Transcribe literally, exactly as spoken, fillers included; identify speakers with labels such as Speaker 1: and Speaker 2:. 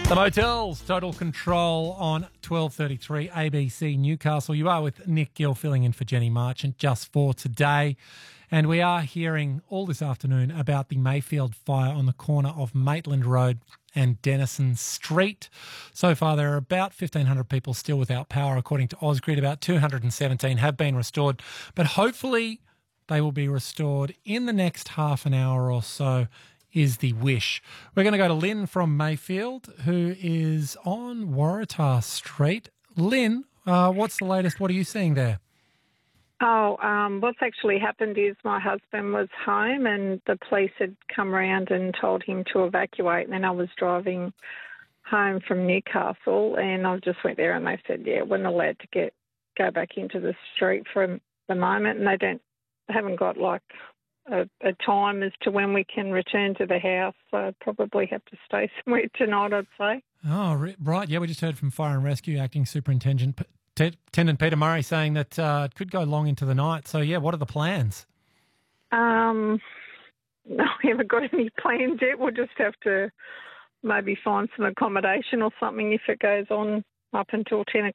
Speaker 1: The Motels, Total Control on twelve thirty-three A B C Newcastle. You are with Nick Gill filling in for Jenny Marchant just for today. And we are hearing all this afternoon about the Mayfield fire on the corner of Maitland Road and Denison Street. So far, there are about fifteen hundred people still without power, according to Ausgrid. About two hundred seventeen have been restored, but hopefully they will be restored in the next half an hour or so, is the wish. We're going to go to Lynn from Mayfield, who is on Waratah Street. Lynn, uh, what's the latest? What are you seeing there?
Speaker 2: Oh, um, what's actually happened is my husband was home and the police had come around and told him to evacuate. And then I was driving home from Newcastle and I just went there and they said, yeah, we're not allowed to get go back into the street for the moment. And they don't, they haven't got like a, a time as to when we can return to the house. So I'd probably have to stay somewhere tonight, I'd say.
Speaker 1: Oh, right. Yeah, we just heard from Fire and Rescue Acting Superintendent Attendant Peter Murray saying that uh, it could go long into the night. So, yeah, what are the plans?
Speaker 2: Um, no, we haven't got any plans yet. We'll just have to maybe find some accommodation or something if it goes on up until ten o'clock.